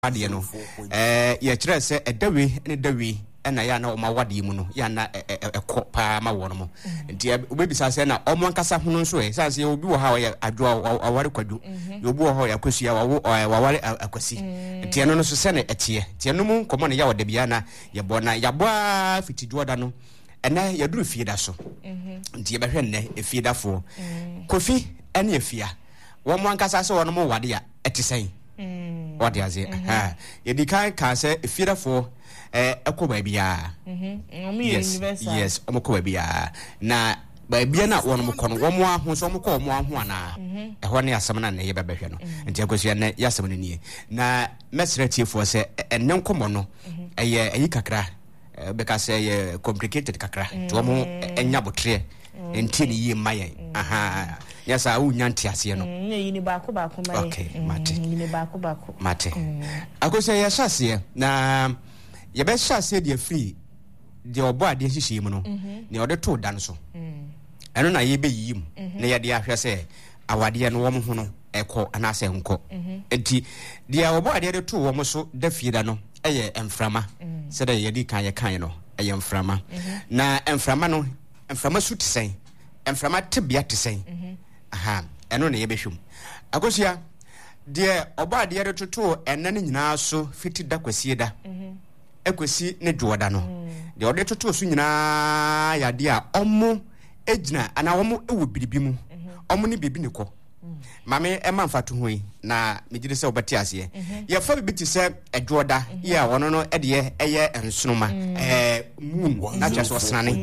ade no ye kire se edawe ne dawe na ya na o ma wade mu no ya na pa ma wono mo nti obebisa se na omo nkasa hono nso e sanse obi wo ha ya adwo aware kwadu obi wo ha ya kwasua waware akwasi nti eno no so se na etie tie no mu komo ne ya wode bia na ye bona ya boa fitiduoda no ena ya duru fieda so nti ye behwe ne efiedafo kofi ene efia wo mo nkasa se wono mo wade ya etisen wade aze ye dikan ka se efiedafo ekoba bia yes omokoba bia na ba bia na wono mo kono wo mo aho so mo ko mo aho ana eho ne asem na ne ye bebehwe no nti akosua ne yasem ne nie na mesretiefo se enne nkomo no eyi kakra because complicated kakra to mo enya botre enti ne yi maye yes a unya ntiase no yi ni baako mai okay mate yi ni baako mate akosua ya hyase na ye be hyase de free de obo ade hihie mu no ne ode to dan so eno na ye be yim na ye de ahwe se awade no wo mo ho no eko anase nko enti de obo ade de to wo mo so da fie da no eye emframa se da ye di kan ye kan no eye emframa na emframa no emframa su tisen emframa tebia tisen eno na ye be hwum akosia de obo ade de to enne ne nyina so fiti da kwasie da ekwesi ne dwoda no de ode toto so nyina ya de a omo ejina ana omo ewo biribi mu omo ne bibi ne ko mame e manfato hoyi na megide se obati ase ye fa bibi ti se edwoda ya wono no ede eye ensonoma moon na just wasrane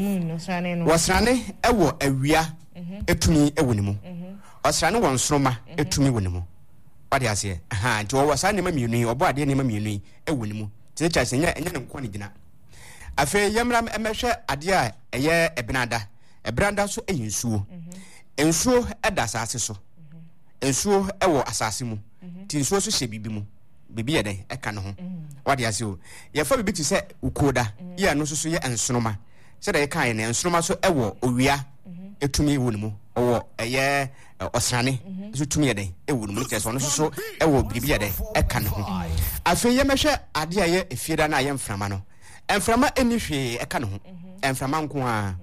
ewo awia etumi ewo ne mu wasrane wonsonoma etumi wo ne mu wade ase nti wo wasane ma mienu obo ade ne ma mienu ewo ne mu teacher senya enye ne nko ne gina afa yemra emehwe ade a eye ebranda so eyinsuo ensuo eda asase so ensuo ewo asase mu ti ensuo so hye bibi mu bibi ye den eka ne ho wade ase o ye fa bibi ti se ukoda ye no so ye ensonoma se da ye kan ne ensonoma so ewo owia etumi wo ne mu owo eye osrane so tumi ye den ewo ne mu te so no so ewo bibi ye den eka ne ho afa yemehwe ade a ye efieda na ye mframa no emframa eni hwe eka ne ho emframa nko a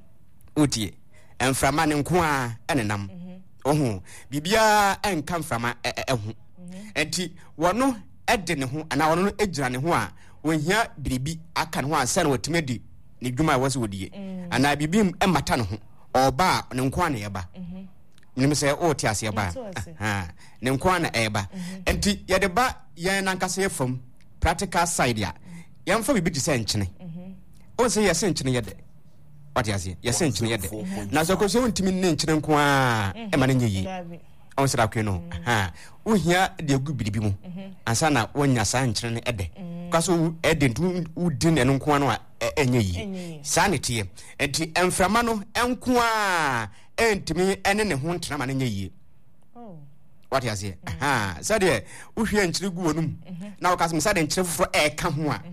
otie emframa ne nko a enenam ohu bibia enka mframa ehu enti wono ede ne ho ana wono ejira ne ho a wohia biribi aka ne ho ansa na watimedi ne dwuma wose wodie ana bibim emata ne ho oba ne nko a na yeba nim se otie ase yeba ne nko a na eba enti ye de ba ye nankasa ye fam practical side ya yamfa bibi di se nkyene o se ye se nkyene ye de what you say yes enchine ye de na so ko se wontimi ne nkyene nko a e ma ne nyeyi on se da kwe no wo hia de gu biribi mu ansa na wonya sa nkyene ne ede kwaso ede ntu udi ne nko no a enyeyi sa ne tie enti emframa no enko a entimi ene ne ho ntena ma ne nyeyi what you say so de wo hia nkyene gu wonum na wo kaso sa de nkyene foforo e ka ho a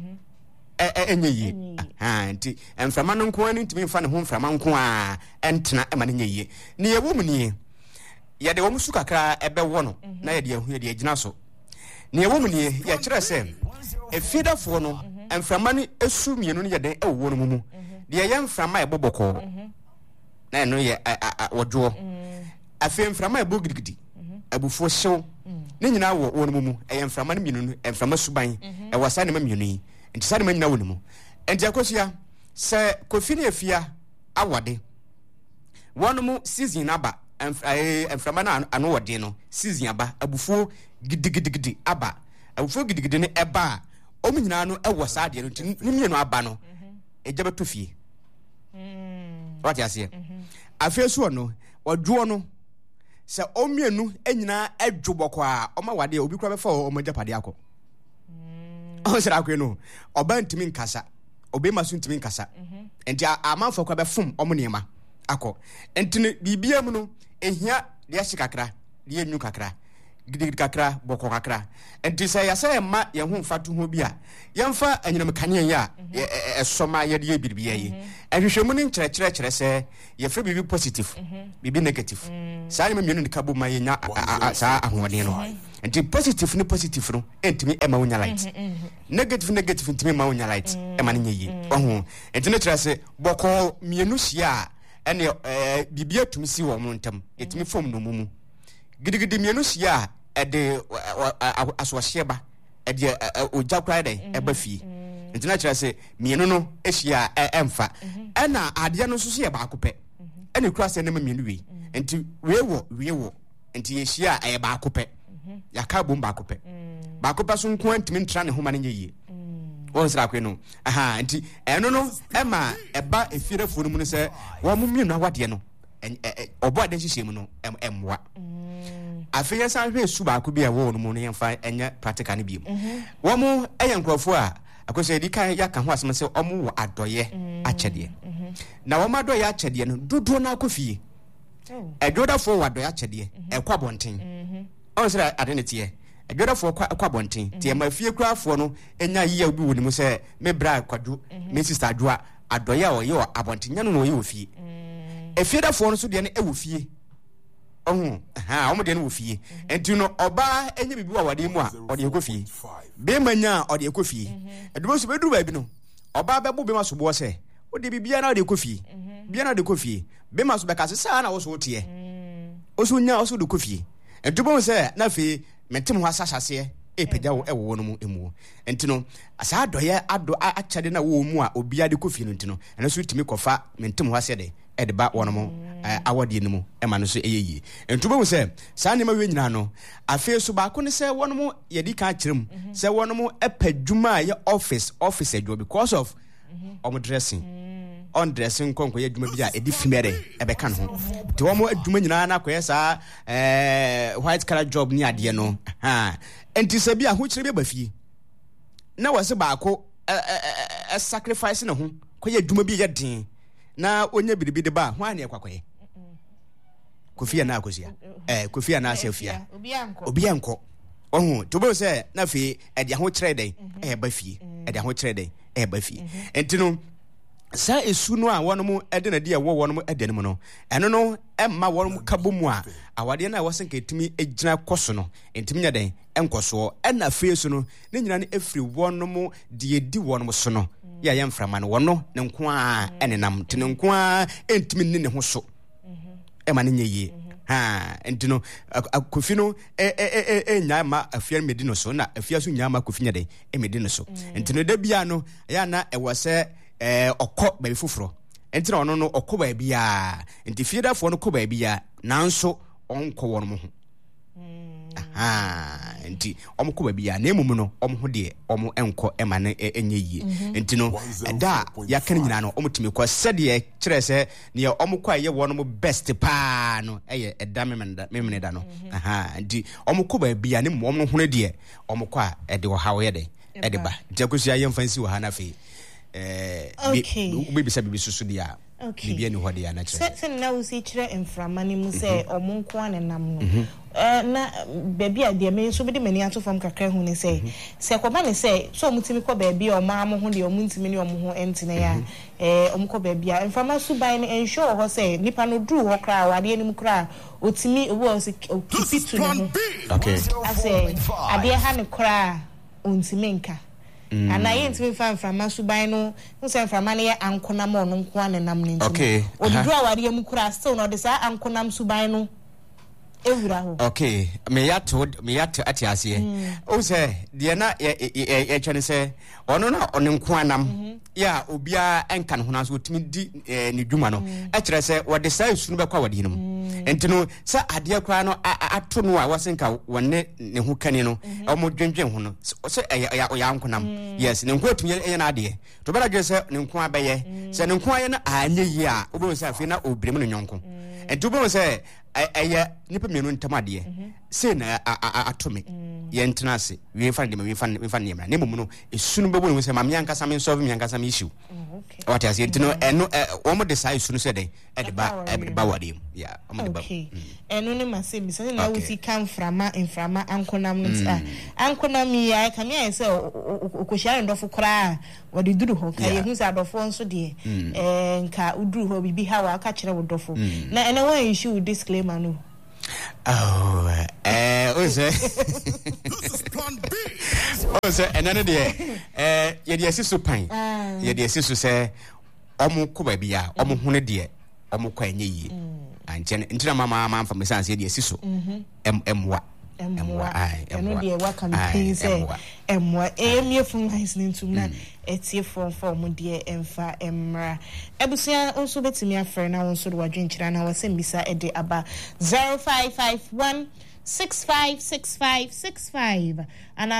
enyeyi nti emframa no nko ani ntimi mfa ne ho mframa nko a entena ema ne nyeyi ne yewo mu nie ye de wo musu kakra ebe wo no na ye de ahu ye de agina so ne yewo mu nie ye kire se efidafo no emframa no esu mienu ne ye de ewo no mu de ye mframa eboboko na no ye wodwo afi mframa ebogirigidi abufo hyew ne nyina wo no mu ye mframa no mienu emframa suban e wasa ne ma mienu yi nti sane ma nyina wo no mu enti akosia se kofini afia awade wono mu season aba emframa na ano wode no season aba abufuo gidigidi aba abufuo gidigidi ne eba o mu nyina no ewo saade no nti ne mienu aba no ejaba to fie wati ase afesu no wadwo no se o mienu enyina adwoboko a o ma wade obi kura befa o ma japade akọ o sira kwe no oba ntimi nkasa obe masu ntimi nkasa enti amanfo kwa befum omo niema akọ enti bibia mu no ehia de ahyikakra de enyu kakra gidi kakra boko kakra enti say ya say ma ye ho mfatu ho bi a yemfa anyinam kanyen ya esoma ye de bibia yi ehwehwemu ni nkyerɛkyerɛ sɛ ye fa bibi positive bibi negative saa ni mmienu ndika bo ma ye nya saa ahoɔden no enti positive no entimi ema wonya light negative entimi ma wonya light ema ne yi oho enti ne kyerɛ sɛ boko mienu hia ene bibia tumi si wo mo ntam etimi fom no mumu gidigidi mienu hia ede aswohye ba ede ogya kra de eba fie enti na kyerɛ sɛ mienu no ehia emfa ɛna ade no so so ye ba akopɛ ɛne kura sɛ ne mienu wi enti wewo enti ye hia ba akopɛ yaka bom ba akopɛ so nko antimi ntra ne homa ne yie won sra kwe no enti eno no ema eba efierefo no mu ne se wo mu mienu awade no obo ade hihye mu no emwa afeya san hwe su ba ko bia wo no mu no yemfa enye practical ne biem wo mu eyankrofo a akose di kan ya ka ho asem se omu wo adoye akyede na wo madoye akyede no dodo na akofie edodafo wo adoye akyede ekwa bonten on sra ade ne tie edodafo kwa bonten tie ma fie kurafo no enya yiya obi wo ni mu se me bra kwadwo me sister adwoa adoye a oye abonten nya no no oye ofie efiedafo no so de ne ewo fie omo de ne wo fie enti no oba enya bibi wa wade mu a ode ekofie be manya ode ekofie edubo so bedu ba bi no oba bebo be maso bo se ode bibia na ode ekofie bia na ode ekofie be maso be kase sa na wo so tie oso nya oso de ekofie edubo se na fe mentem ho asasase pagya wo ewo no mu emu enti no asa adoye ado akyade na wo mu a obia de kofie no enti no eno so timi kofa mentem ho asede ede ba wono mu awade no mu ema no so eyeye enti bo se sa ne ma we nyina no afi so ba ko ne se wono mu ye di ka kyerem se wono mu epadwuma ye office adwo because of dressing on dressing konko ye adwuma bi a edi fimere ebe kan ho te wo mu adwuma nyina na koye sa white collar job ni ade no enti se bi a ho kyerebe ba fie na wase ba ko sacrifice na ho koye adwuma bi ye den na onye biribi de ba ho ane kwakoye kofia na akosia kofia na asefia obi anko ohu to bo se na fe ede ho kyere den ba fie ede ho kyere den ba fie enti no sa esu no a wono mu ede na de wo wono mu ede no no eno no emma wono mu kabomu a awade na wo senka etimi egina koso no entimi nya den enkoso ena feesu no ne nyina ne efri wono mu de edi wono mu so no ya yemframa no wono ne nko a enenam te ne nko a entimi ne ho so ema ne nyeye enti no kofi no nya ma afia medino so na afia so nya ma kofi nya den medino so enti no da bia no ya na ewose okọ ba fufuro enti na ono no okọ ba bia enti fiedafo no kọ ba bia nanso onko won mo ho enti omko ba bia na emum no omho de omo enko ema na enye yie enti no da ya kan nyina no omtimi kwa sede kire se ne omko aye won mo best pa no eye eda memene da no enti omko ba bia ne mom no ho de omko a ede wo hawo ye de ede ba jakusia ye mfansi wo ha na fe bibi sabi susu dia bibi ani hode ya na kire se na wo si kire enframa ni mu se omonko anenam no na baby a de me so be de mani ato fam kakra hu ni se koba ne se so omutimi ko baby o ma mo ho de omuntimi ne omo ho entine ya omko baby a enframa su ban ensure ho se nipa no duru ho kra wade ani mu kra otimi wo se kipitu ne ho okay ase ade ha ne kra ontimi nka ana yentimi fa enframa su ban no nse enframa ne ya ankonam ono nko anenam ne ntimi okay oduru awade mu kra still no de sa ankonam su ban no okay me yato atiase o se de na ye twene se ono na ono nko anam ya obia enka no na so timi di ne dwuma no e kire se wode sai sunu be kwa wade no entino sa ade kwa no ato no a wasenka wonne ne ho kani no omo dwendwen ho no se ya nko nam yes ne nko tumi ye na ade to bela gye se ne nko abaye se ne nko aye na anye yi a obo se afi na obirem no nyonko entubo se ɛyɛ nipa mienu ntamade say na atome ye ntena ase we fa dem we fa ne na mum no esu no bebo no say mame ankasa me solve me ankasa me issue what I say ntino eno omo de sai esu no say den e de ba wadem yeah omo de ba eno ne ma say bi say na wuti kan frama ankonam no ankonam ya ka me say okohia ndofo kra wode duru ho ka ye hu say adofo nso de nka uduru ho bibi ha wa aka kire wodofo na ene wan issue disclaimer no Ose enane de ye de asiso pan ye de asiso se omo ko ba bia omo hune de omo kwa enye yi anche ntina mama fa mesanse ye de asiso emwa eno de wa kan pin say emwa emie fun hais nintum na etie form de emfa emra ebusia onso betimi afre na wonso de wadwenkyira na wasembisa ede aba 0551 656565 and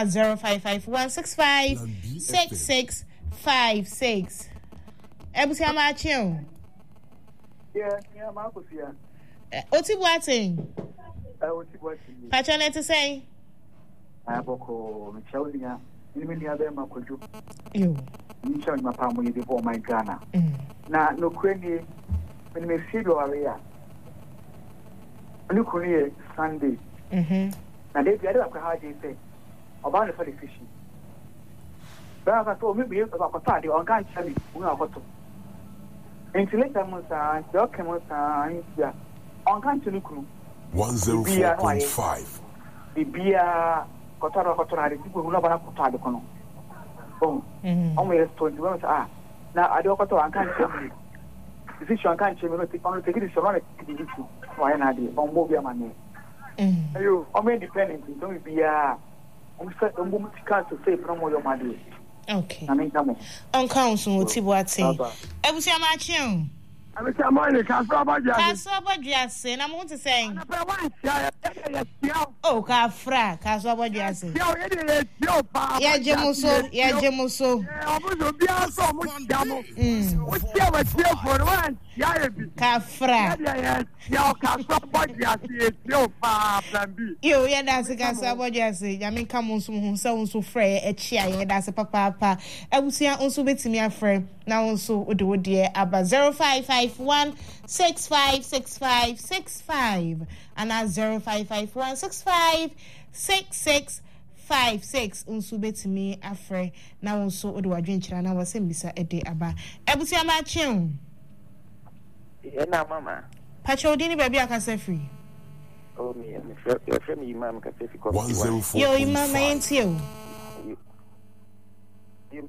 0551656656 ebusia ma chill yeah ma kusia otibuatin Patrona to say? Aboko, Michelia, Imilia, Makoju. You showing my family before my Ghana. Now, no query when we see your area. Look here Sunday. Now, they get up how they say about the fishing. But I told me about a party on can't tell me who are what to. Until later, Musa, documents are on can't look. 104.5. Bibia Kotara, people who love Kotara Kono. Oh, only 21. Now I don't go to I can't tell you. This issue I can't tell you. Only take it surrounded the issue. Why not? On Mobia Money. You are independent. Don't be a woman to say from your money. Okay. I mean, come on council, Tibuati. Ebusia Machion. I'm a money, Casabajase, and I'm going to say, oh, Cafra, Casabajase. Yeah, Jemuso, Cafra. You, yeah, that's a Casabajase. I mean, come on, so frey, a chair, that's a papa. I will see also with me a friend. Now also do dear about 0551 656565 and at 0551 656656 unso betimi afre now also do adwenkyira na wasembisa ede aba ebusia ma chin na mama pacho dini baby akasa free oh me friend imam ka say ko yo imam ayentio you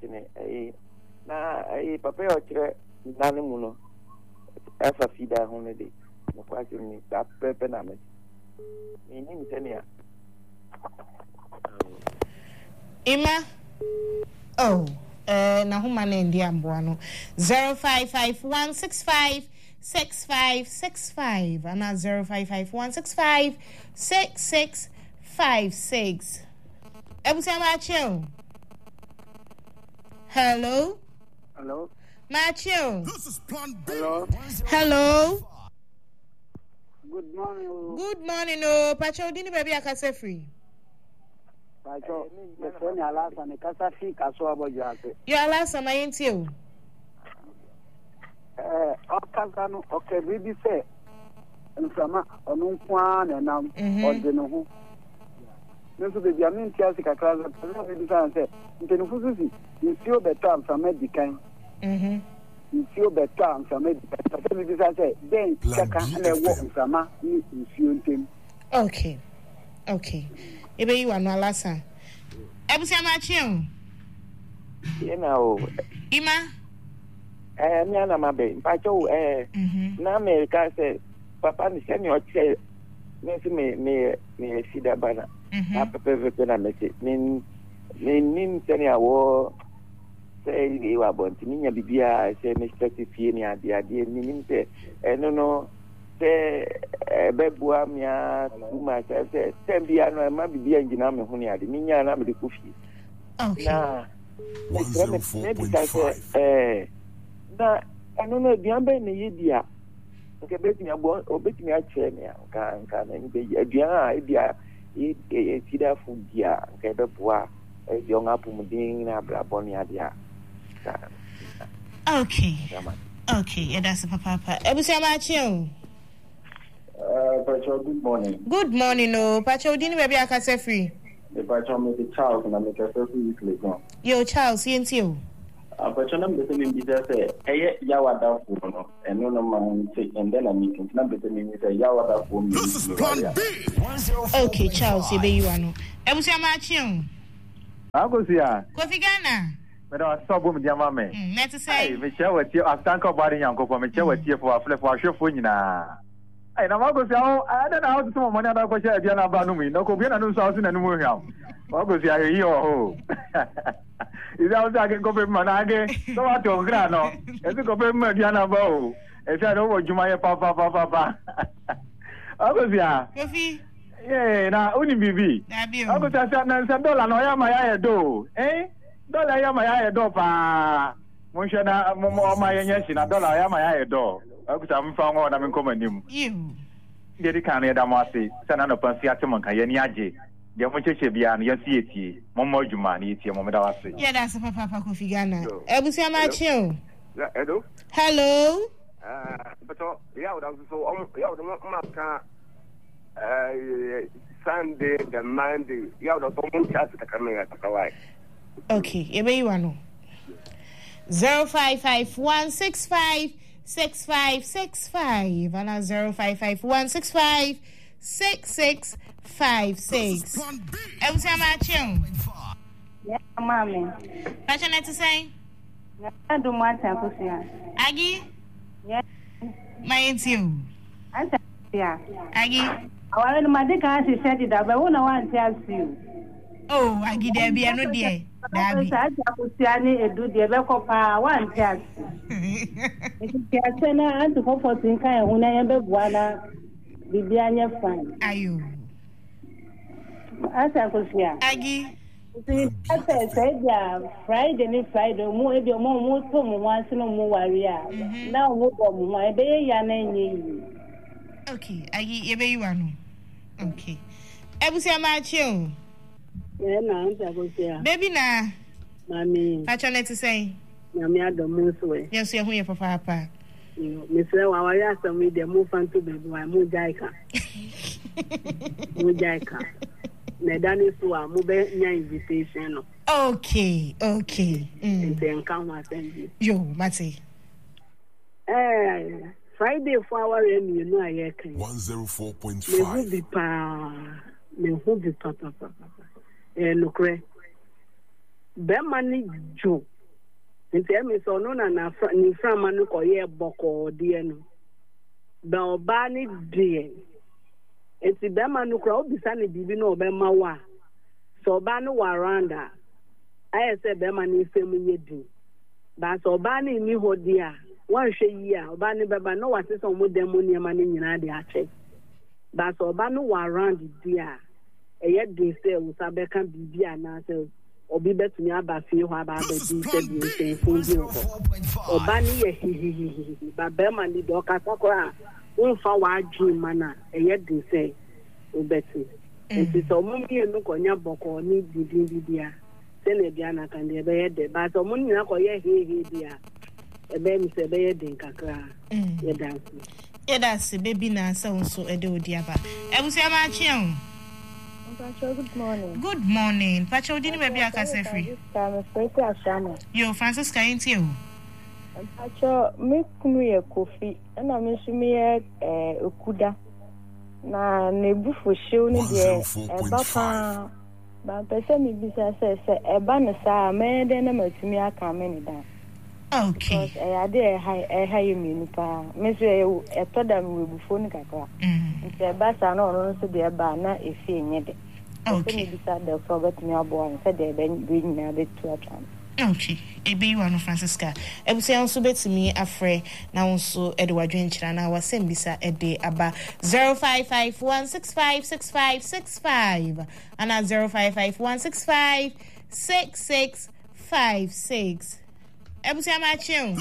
na papa yo kire nane mu no asa fida ho ne de mo kwa se ni ta pepe na me ni ntenia Ima oh na homa na ndi amboa no 0551656565 and 0551656656 ebusia ma chill. Hello. Matthew. This is Plan B. Hello. Good morning. Good morning. Oh, Pacho, dini baby akase free. Pacho, the phone alas and the Kasafi Kaso Abojase. You alas am I into you? Okazano, okay, really say. And from Onukwan and now Ordino. Nso be amin tiasi kakra za be bisa say ntenufususi nsuo betam from medican nsuo betam from medican so be bisa say den kaka na wo nsama ni nsuo ntem okay ebe you anu alasa ebusia ma chiun na o ima mi ana mabe mpacho na America say papa ni se ni o che me sida bana na pepe na mese nin tani awo say we wa bonti nya bibia say me specify ni ade nin te no say bebua mia uma say bia no ma bibia ngina me ho ni ade nya na me de kofi okay 104.5 na no biambe ne yedia nke betimi abo obetimi a che me nka na ni be aduan a ebia e sida food dia nke be boa e di onga pumudin na brabo ni adia. Okay. Okay, that's papa. Ebusi amachi Pacho, good morning. Good morning, no. Pacho, didn't maybe I can say free. The Pacho make a Charles and I make a free weekly gone. Yo, Charles, you. Pacho, I'm the same in business. Hey, Yawada Funo, and no man take and then a meeting. Number the name is a Yawada Funo. This is plan B. Okay, Charles, you be you know. Ebusi amachi I go see ya. Kofi Ghana. But I saw boom, dear mamma. Let's say, Hey, Michelle, what you have done about young couple, Michelle, what you for a flip for a show for you now. I know I go say, I don't know how to some money I go share Diana Banumi. No, Kobiana no South in a new home. I go see I hear oh. Is that I can go with Manage? So I don't grano. As you go with Diana Bow. If I don't want you, my papa. I go see ya. Kofi. Yeah, now only BB. I go to $7 no ya my do. Eh? Dollar ya my do pa. Monsieur na mo my yenshi na dollar ya my do. I go to from one I'm coming. You. Dedi kan ya da mo ase. Sana no pansi atemon kan ya ni age. De mo cheche bia no ya sieti. Mo mo djuma ni tie mo me da wase. Yeah, that's papa Kofi Ghana. Ebusi amachi o. Hello. Hello. But yeah, so yeah, the Sunday, the Monday, yeah, the someone chat to come at Hawaii. Okay, you know. 055-165-6565 and 055-165-6656. Every time I chill. Yeah, mommy. Passionate to say? I do want to see. Aggie? Yeah. My interview. Yeah. Aggie? I want my dick as you said it, but I want to ask you. Oh, Aggie, there be no dear. I could see any do the local power one test. If you can and to go for think I when I am a guana, Bibiania fine. Are you? As I could see. Aggie? I said, yeah, Friday, more if your mom was home once no more warrior. Now, my baby, your name. Okay, Aggie, you one. Okay. Ebusi amachi. Yeah, no, I go there. Baby na. Mommy. Passionate to say. Yami ado most way. Yes, you're here for papa. Mr. Wawaya some with the move on to baby, why Mujaika. Mujaika. Nedani suwa mube nya invitation. Okay. And then come and send you. Yo, Mati. Friday for our you know I can. 104.5. Me who be papa. Nukre. Bemani jo. Nti emi so no na ni frama no koye boko de no. Ba oba ni de. Enti bema no kra obisa ni bibi no obema wa. So oba no waranda. Aye se bema ni femu yedi. Ba so oba ni ni hodi a. Wan hwe yi a oba ni beba no wase so mo demo ni ma ni nyina de ache. Ba so oba no waranda dia. Eye de se usabeka bibi ana se obi betumi aba fie ho aba be di se bi se fundi ho oba ni ye hihihi ba be ma ni do ka sakora unfa wa adwi mana eye de se obeti enti so mo mi enu ko nya boko ni bibia se na bia na kan de be ye de ba so mo ni na ko ye hehe bia e be mi se be ye de kakra ye dance that's baby na so e de odiaba ebusi amachi o. Pacho, good morning. Good morning. Pacho, didn't maybe I can say free. Yo, Francis, can you? Pacho, me kumi Kofi, and I miss me Okuda. Na nebu for show ni de Bapa. But person me bisa say eba na sa me de na matumi aka me ni da. Okay. Because I dey high me pa. Me say e to da me bufo ni kakra. Nti eba sa na ono so de eba na efi enye de. Okay. Okay. Ebe one Francisca. Ebusi anso betimi afre na onso Edward Dwenchira na wasem bisa ede aba 0551656565 and 0551656656. Ebusia machu.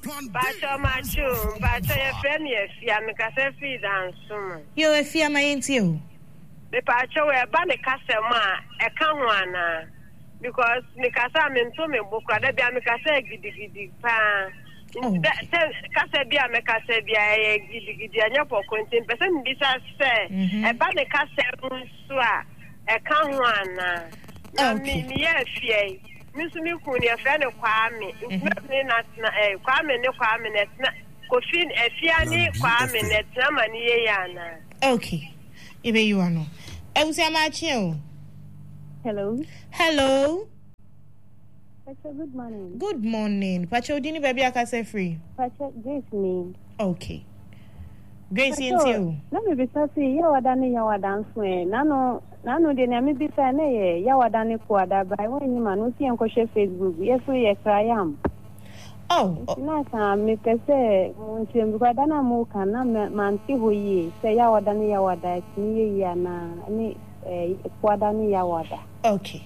Bacho ye friend ye fia me ka se feed and sum. Yo e fia ma yenti o. Me bacho we ba ne ka se ma e ka ho ana. Because me ka sa me nto me bokra da bia me ka se gidigidi pa. Ka se bia me ka se bia e gidigidi anya for content person bi sa se e ba ne ka se nso a e ka ho ana. Na me ye fia Misumi kuni afene kwame nkwe na kwame na kofin efiani kwame na mani ye yana. Okay. Ibe you ano. Ebusia machi o. Hello. Pacho, good morning. Good morning. Pacho dini baby akase free. Pacho, Grace me. Okay. Grace yenti o. Na me be say ya wadani ya wadanso nano de na me bi say na ye ya wadani ko adaba I want ma no si enko share Facebook yeso ye krayam. Na sa me pese mo nti mbi kwada na mo kana manti hoye say ya wadani ya wada ni ye ya na ni kwada ni ya wada. Okay.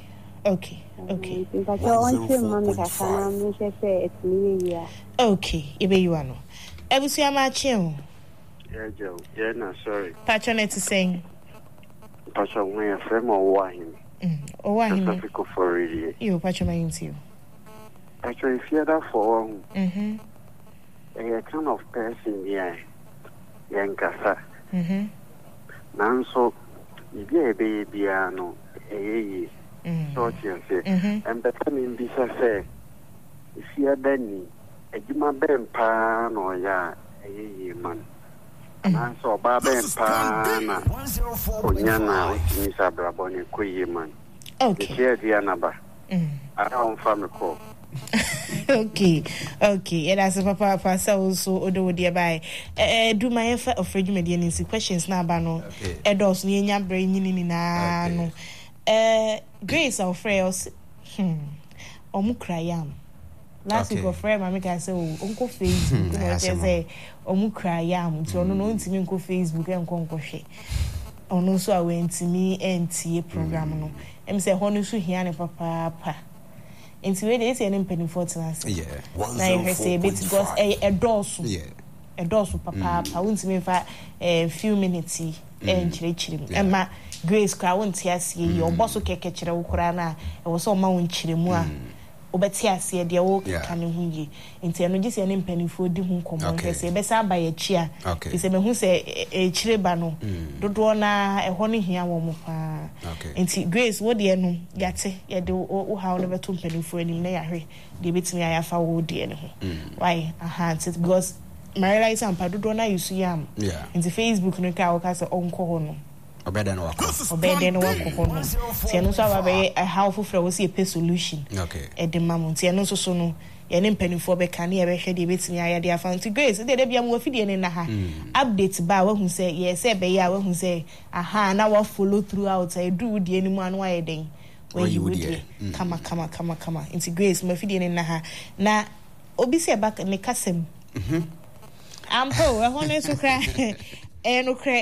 Pacho on se mami ka kana mo se etni ye ya. Okay, ibe you ano. Ebusia machi o. Yeah, Joe. Yeah, no, sorry. Pacho net to sing. Pacho, when you're from Owahim. Owahim. That's a for really. You, Pacho, my into. Pacho, if you're that for a kind of person, yeah, Yankasa. Nanso, if you're a baby, no, so you say, and the time in this, I say, if you're Danny, a Jima Ben Pan or ya, man. So Baba and Pana Onyana Misa Braboni Kuyiman. Okay. Here Dianaba. I don't find a call. Okay. And as a papa so odo dear by do my effort of Freddy Median questions now bano. Edos Nia brain no. Grace or Frails Omukrayam. Last week of friend my make I say uncle Facebook say omukrayam nti ono no ntimi nko Facebook enko hwe ono so a wentimi entie program no em say hono so hia ne papa nti we dey say ne mpani 14 na you say bit because a dosu papa wontimi fa few minutes enchirechiri emma Grace kwa wonti asie ye oboso keke kire wo kura na e wo so ma wonchire mu a obeti ase de wo ka ne hu yi enti eno gise ne mpanifo di hu komo nkese be sa ba ye chia ise me hu se chire ba no dodo na e ho ne hia wo mo pa enti Grace wo de eno yate ye de wo ha wo beto mpanifo ani na ya hwe de betimi ya fa wo de eno why because my realize am pa dodo na yusu yam enti Facebook no ka wo ka se onko ho no obede no wako hono tie no so ababe how fofra wo see a solution e de mamu tie no so no ye ne mpanifo be kan ye be hwe de betimi aya de afa nti Grace de bia mo afidie ne na ha update ba wa hu say ye say be ya wa hu say na wa follow throughout I do de ani mu anu aye den when you would kama nti Grace mo afidie ne na ha na obi se back ne kasem ampo e hono so kra no kra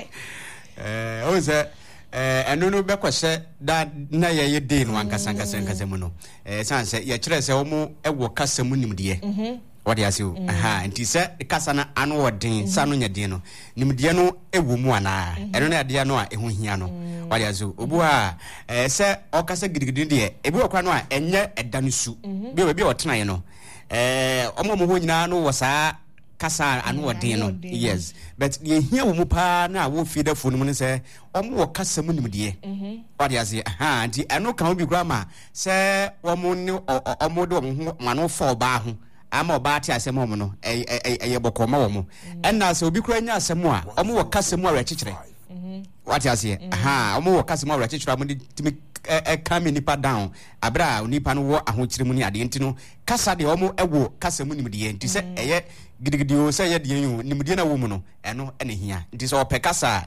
o say eno no be kwese da na ye dey no ankasa mu no san say ye kire say omo ewo kasa mu nimde what ya say nti say kasa na anu odin sa no nya den no nimde no ewo mu ana eno na de no a eho hia no what ya say obu a say okasa gidigidi de ebi okwa no a enye edanu su bi otena ye no omo mo ho nyina no wo saa kasa anu odin no yes but ye hia wo mu pa na wo fi da fo no say omo wo kasa mu nimde what ya say nti eno kan obi grama say omo ni omo do omo mano fo ba ho ama oba ti asem omo no eye bokoma wo mo enna say obi kura nya asem a omo wo kasa mu a rekikire what ya say omo wo kasa mu a rekikire am di timi come nipa down abra nipa no wo ahokyire mu ni ade enti no kasa de omo ewo kasa mu nimde enti say eye gidigidi o say ye de yin nimde na wo mu no eno ene hia enti so pe kasa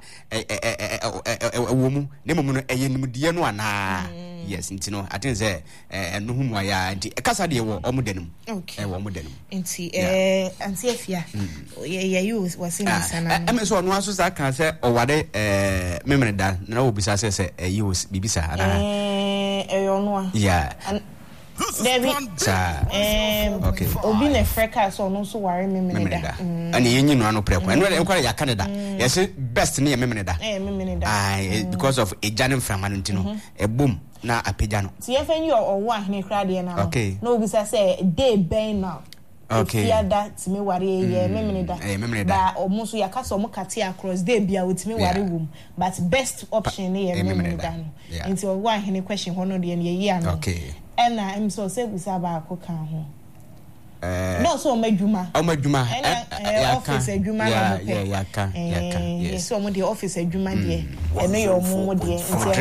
wo mu ne mu no eye nimde no ana yes enti no atin say eno hu mu aya enti kasa de wo omo denum wo mo denum enti anti afia ye you was in sana em so no aso sa kan say owade memre da na wo bisa say you bibisa ana eyo no yeah Okay. Obi ne freka so no so ware memeneda. And yin no no preko. And when ya Canada, yes best near memeneda. Because of a janem from Manantino, a boom na a pejano. See if you or one ne crady na. Okay. No bisa say day ben now. Okay. Yeah, that me worry memeneda. But almost ya kaso mo kati across day bia with me worry room. But best option here memeneda. Into one ne question hono de ye no. Okay. And I'm so say bisa ba ko kan ho. No so madwuma. Madwuma. Office adwuma na mo pe. Yes. So mo the office adwuma de. E no yo mo de.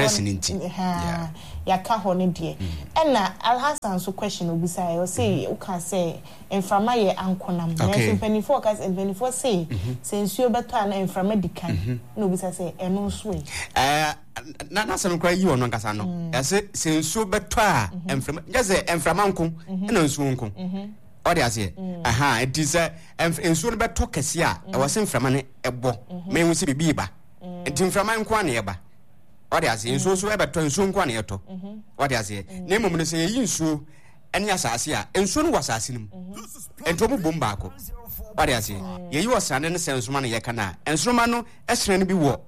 Yaka ho ne de. And na Alhassan so question obisa you say you can say enframa ye ankonam. Na so penifo ka penifo say since you beto na enframa dikan. No obisa say eno so e. Na some cry you on nkasa no. Ya say since you beto a enframa. Just say enframa nko na nsu nko. Odi ase aha it is ensuo no beto kese a e wose mframa ne ebo me hu se bibi ba enti mframa nko na eba odi ase ensuo so beto ensuo nko na yeto odi ase na mum no se yi nsuo ene asase a ensuo no wasase nim ento mu bomba ko odi ase ye yi wasane ne senso ma na ye kana ensuo ma no esere ne bi wo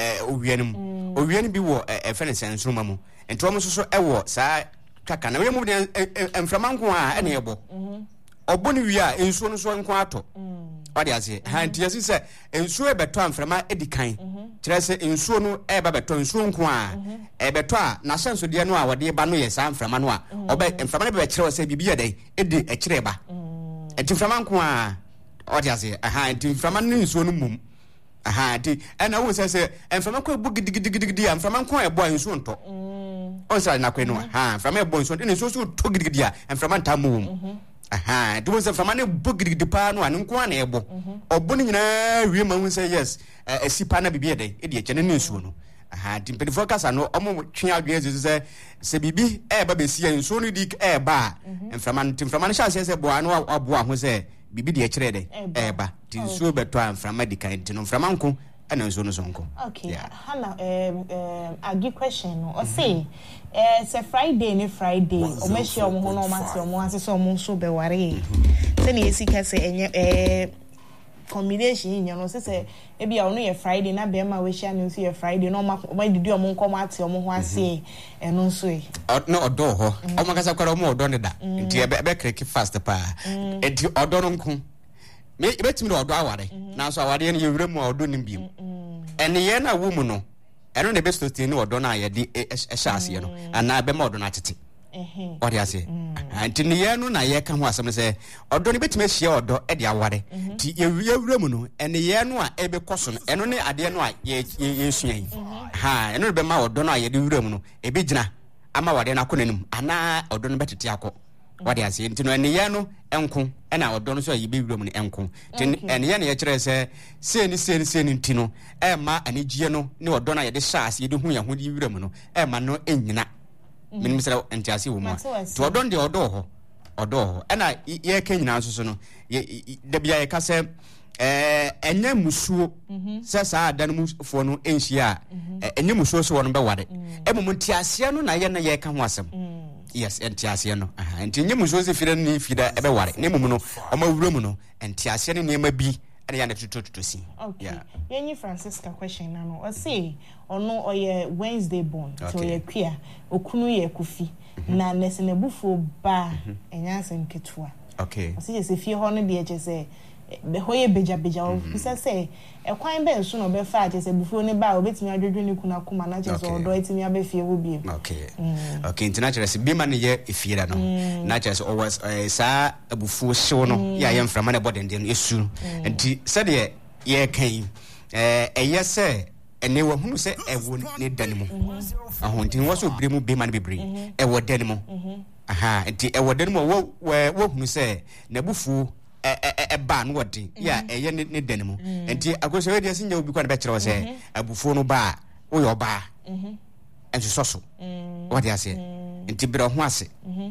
owianim bi wo efene senso ma mu ento mo so ewo saa kaka na we mu de mframa nko a ene ebo oboni wi a ensuo no so nko ato wade ase ha ntia se ensuo ebeto amframa edikan kire se ensuo no eba beto ensuo nko a ebeto a na senso de no a wade ba no ye sa amframa no a oba amframa no be kire se bibi ede edi ekire ba enti amframa nko a wade ase ha enti amframa no ensuo no mum aha enti ena wo se amframa ko ebu gidigidi amframa nko ebo ensuo nto onsa na kwenu ha amframa ebo ensuo ensuo so to gidigidi a amframa ntamu aha do was from an book the pa no an nko na ebo oboni nyina wie ma hu say yes asipa na bibie dey e de chene nsuo no aha timpedi focus no omo twe adwe se bibi e ba be sia nsuo no di e ba mframa sha se bo anu abo ho se bibi de kire dey e ba ti nsuo beto mframa di kan ti no mframa nko ana nsuo no so nko. Okay, Hannah, agi question no o say say Friday o me share omo no ma se omo ase so omo so be ware se ne esika se enye combination nya no se e bia ono ye Friday na be ma we share no so ye Friday no ma didi omo nko ma ate omo ho ase eno so e no odo ho omo kasa kwara omo odo ne da nti e be kreki fast pa enti odo no nko me betimi do odo aware na so aware ne ye wure mu odo nim biem ene ye na wo mu no eno ne besto tin ne odo na ye di ehase ye no ana be ma odo na tete odi ase anti ne ye no na ye ka ho asem se odo ne betimi ahia odo e di aware ti ye wure mu no ene ye no a e be koso no eno ne ade no a ye suan ha eno be ma odo no a ye di wure mu no e be gina ama wade na konanim ana odo no betete akọ wade ase nti no ene ye no enko ena odo no so ye be wure mu no enko tin ene ye na ye kire se seni nti no e ma anigie no ne odo na ye de shaase ye de hu ye ho di wure mu no e ma no enyina minim sere enti ase wo ma to odo de odo ho ena ye ka nyina so no de bia ye ka se enye musuo se sa adan mufo no enhia enye musuo so wono be wade emom ntiase no na ye ka ho asem yes entiase no enti enye musuo se fira ni fida ebe ware ne emom no o ma wura mu no entiase ne ne ma bi ene ya na tutu si okay yenyi Francisca question na no o say ono oye Wednesday born so ye kwia okunu ye kufi na nesene bufo ba enya asem ketua okay o say se fie ho no de eche se be hoye beja o bisa say e kwan be nso no be fa ache se bufo ne ba obetimi adwodwo ne kuna kuma na che so odo etimi abefie wo bi okay international se bima ne ye efiera no na che so always sa abufuo hyew no ya ye mframa ne body ndem esu enti se de ye kan eye se ene wo hunu se ewo ne danemu ahonti wo so bremu bima ne bebre ewo danemu aha enti ewo danemu wo hunu se na bufuo ba no wodi ya eye ne danemu enti akoso we de sinya obi kwa be kire wo se abufuo no ba wo yo ba enso soso wodi ase enti bere ho ase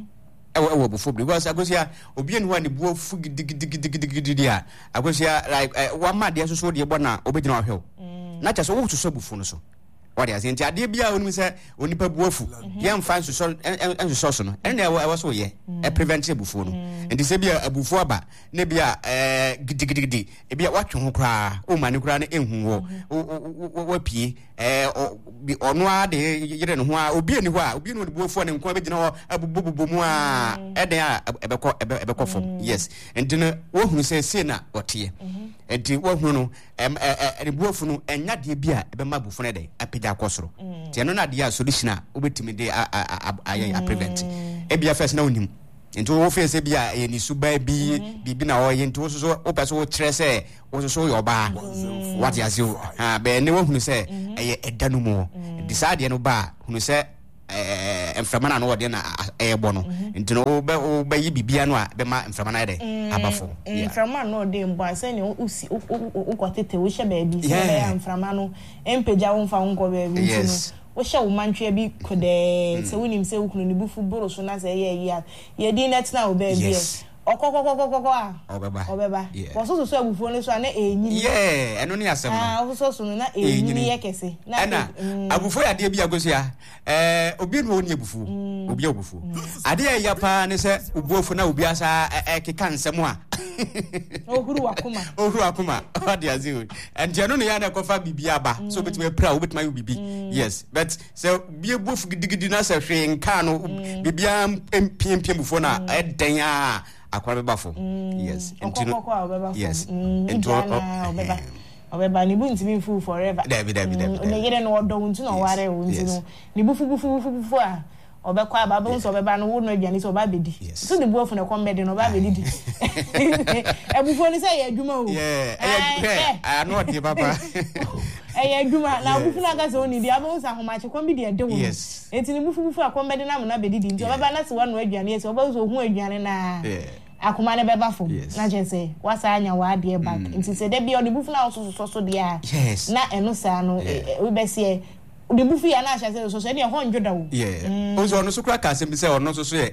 ewo abufuo bi because akoso obi enu wa ne buo fu gidigidi a akoso like wa ma de so so de bo na obegina hwew na cha so wo so abufuo no so what is in Jadia Bia when we say only per wofu, young fans and so no, and there was so ye, a preventable phone. And this be a buffaba, nebia giddy, a be a watching who cry, oh man, grand in who pee, or no, you don't know, or be anywhere, be no buffon and quite a bubumoa, a becofom, yes, and dinner, what who says sinner or tea, and to what no, and buffon and not the beer, a mabu for a day, a pida costro. Tianona dia solution, obitimi I prevent. Ebia first known him. Into office ebia any suba be na or into so open so trese also show your bar. What as you be anyone who say a danumo. Decide no bar who say and from an order a bono into no obey bibiano be ma from an ide abafo. From an no dem boy say you got it wish baby and from ano empeja won fa won go baby. Yes. We shall mantry be could so when him say we can do football so na say ye din net na baby. Obeba. Was also so before so na enyi. Yeah, and only asem. So na enyi ye kese. Na abufo ya de bia gosia obi no onye bufu. Obi obufu. Ade ya pa ne se obuofu na obi asa keka nsem a. Ohuru akuma. Ade azu. And jeno ne ya na kofa bibia ba. So betime pra obetime bibi. Yes, but so bi obufu gidigidi na se hwe nka no bibia empiem bufo na eden a akwara before. Yes. Yes. Obeba ni bu ntimi fu forever. Dabi. Ne yere no odo ntu no ware ntu no. Ni bufu a obekwa aba nso obeba no wo no aduane so oba bedi. So the buofu na kombe de no oba bedi. Ebufu ni say adwuma o. Yeah. I know what papa. Adwuma na bufu na ga se oni di aba nso ahomache kombi de de wo. Yes. Enti ni bufu akombe de na mo na bedi di nti obeba na se wo no aduane so oba so hu aduane na. Akuma ne beba fo na je say wasa anya wa de back nti se de bi odi bufu na so de a na eno sa no we be se the buffy and I said so any 100 daw. Yeah. Also no so crack asem be say ono so so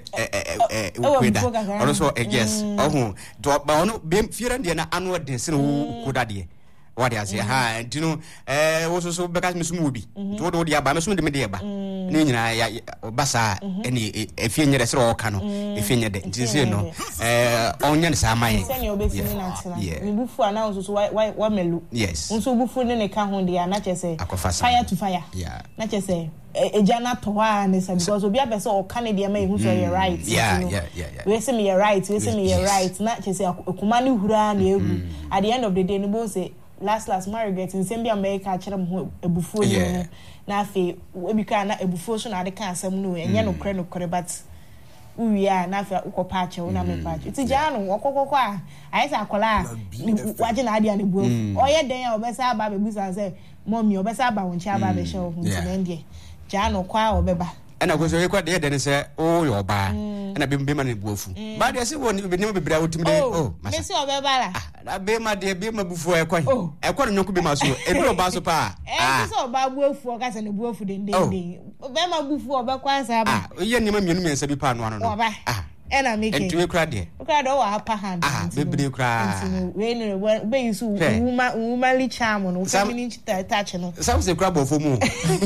ono so yes. Oh do ba ono be fiera de na anu de se no koda de. What they say ha you know also so because me sumu bi. To do de aba me sumu de me de aba. Ne nyina ya basa eni efie nyere se ro ka no efie nyede. Nti se no onya ne sa mai. Se ne obesi ni na tina. Ni bufu ana also so wa melu. Yes. Nso bufu ne ka ho de na che say fire to fire. Yeah. Na che say ejana to wa ne say because obi abese o ka ne de ma ehu so you're right. Yeah. We say me you're right. We say me you're right. Na che say akuma ni hura na ehu. At the end of the day no bo say last Margaret in Zambia America chere mo ebufuo ni na afi we ka na ebufuo so na de ka asem no enye no kore but uwi a na afi ukopa ache una me pa ti ja no okokoko a aisa akola waje na adia ne buo oye den a obesa aba bebusa say mommy obesa aba won cha aba be show hu ti na ndie ja no kwa obeba ana go so ye kwa de den say o yo ba ana be ma ne buofu ba de say woni be ne be bra wotim de me say obeba la na be ma bufu e kwa no nyoko be ma so e do ba so pa so ba buofu ka say ne buofu den be ma bufu obekwa sa ba ye ni ma mienu mensa bi pa no no ena make entwe kra de kra do wa upper hand bebre kra we no be use womanly charm no feminine touch no some say kra bo fo mu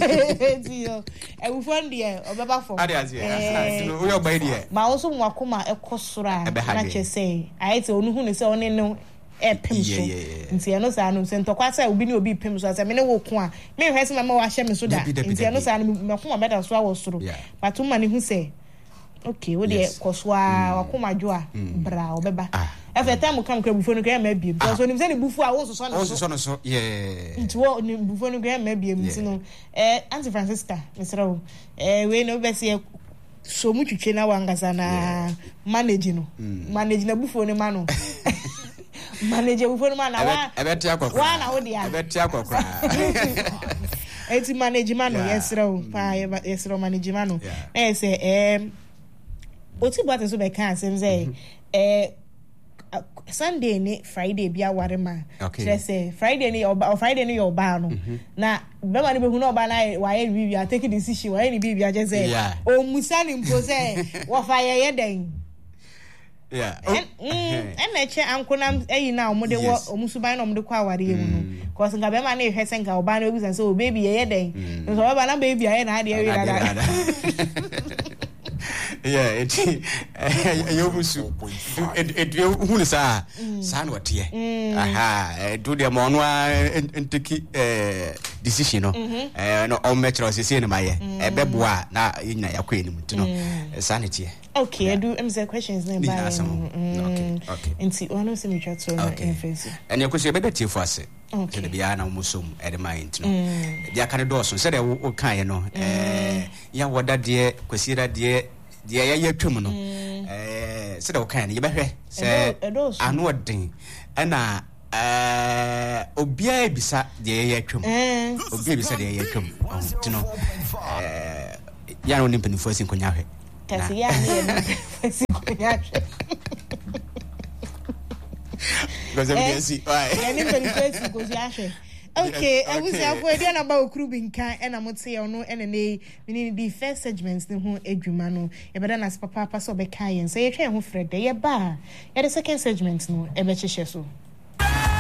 tio e wo fon de obeba fo ade azie no we oba de ma wo so mwakoma ekosora na che say ai te onu hu ne say oni no pim so nti eno sa no se ntokwa say obi ni obi pim so say me ne wo ko a me hwese ma wa hye me so da nti eno sa no me ko ma beda so a wo soro but ma ne hu say okay we dey koswa wakomajo a bra obeba every time come kra bufu no kra ma biem because onim say ne bufu a wo so no yeah it wo ne bufu no kra ma biem nti no Auntie Francisca mesra we no be say so mu twitwe na wangasa na manage na bufu no ma no manage bufu no ma na wa ebeti akokra wa na wo dia ebeti akokra eti manage ma no yesra pa yesra manage ma no say oti bota so be kan sem say Sunday ni Friday bia ware ma say Friday ni your ba no na be ma ni be hu no ba na wa ye bi bia take decision wa ye ni bi bia je say o musa ni mpo say wo fa ye den yeah na che anko na eyi na omode wo omusuban na omode kwa aware emu no cause nga be ma na ehwese nga oba na obusan so baby ye den so oba na baby aye na ade ewi dada yeah you musu it hu sa no tie aha do the mo no entiki decision no no o metro se ne maye e beboa na yinya yakwa enim tino sa ne tie. Okay, I do answer questions then by okay. And see one of some chat so in face. And you could say better tea for us. Okay. The biana musum at the mind no. Dia kan do so said o kan no ya woda de kwasira de ya twem no said o kan ye behwe say anu odin na obia bisa de ya twem obia bisa de ya twem tino ya no nimpe ni fosi nkonya hwe kasi ya ni fosi nkonya hwe because I'm see why ya nimpe ni fosi nkonya hwe. Okay, I was afraid na ba okrubin kan na motse ono ene ni the first segments ne ho adwuma no e beda na papa so be kan yen so ye hwe ho frede ye ba ye the second segment no e be chehye so